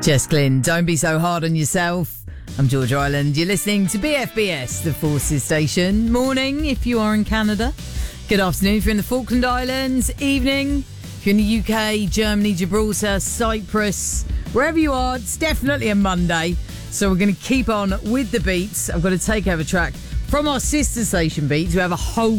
Jess Glynn, don't be so hard on yourself. I'm George Ireland. You're listening to BFBS, the Forces Station. Morning if you are in Canada. Good afternoon if you're in the Falkland Islands. Evening if you're in the UK, Germany, Gibraltar, Cyprus. Wherever you are, it's definitely a Monday. So we're going to keep on with the beats. I've got a takeover track from our sister station Beats, who have a whole